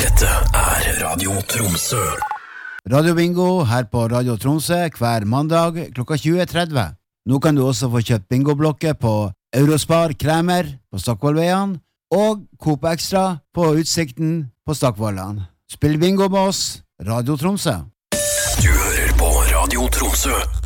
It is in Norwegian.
Dette Radio Tromsø. Radio Bingo her på Radio Tromsø hver mandag klokka 20.30. Nå kan du også få kjøpt bingoblokker på Eurospar Kremer på Stockvollveien og Coop Extra på Utsikten på Stockvollan. Spill bingo med oss, Radio Tromsø. Du hører på Radio Tromsø.